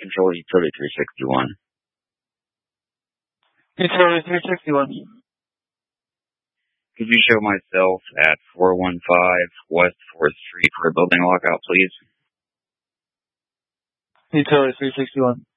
Control Utility 361. Utility 361. Could you show myself at 415 West 4th Street for a building lockout, please? Utility 361.